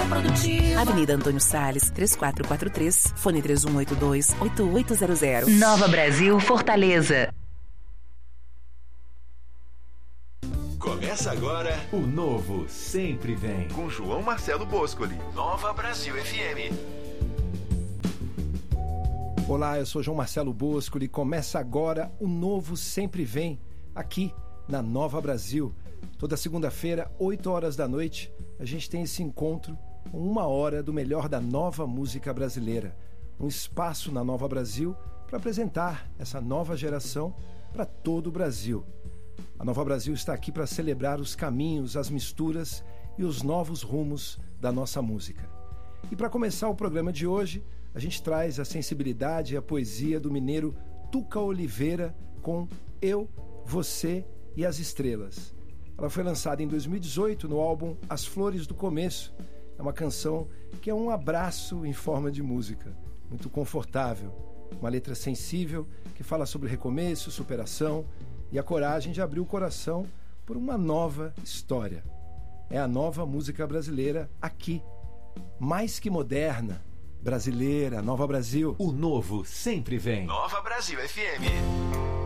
produtivo. Avenida Antônio Salles, 3443, fone 3182-8800. Nova Brasil, Fortaleza. Começa agora o Novo Sempre Vem, com João Marcelo Boscoli. Nova Brasil FM. Olá, eu sou João Marcelo Boscoli e começa agora o Novo Sempre Vem, aqui na Nova Brasil. Toda segunda-feira, 8 horas da noite, a gente tem esse encontro com 1 hora do melhor da nova música brasileira. Um espaço na Nova Brasil para apresentar essa nova geração para todo o Brasil. A Nova Brasil está aqui para celebrar os caminhos, as misturas e os novos rumos da nossa música. E para começar o programa de hoje, a gente traz a sensibilidade e a poesia do mineiro Tuca Oliveira com Eu, Você e as Estrelas. Ela foi lançada em 2018 no álbum As Flores do Começo. É uma canção que é um abraço em forma de música, muito confortável. Uma letra sensível que fala sobre recomeço, superação e a coragem de abrir o coração por uma nova história. É a nova música brasileira aqui, mais que moderna, brasileira, Nova Brasil. O Novo Sempre Vem. Nova Brasil FM.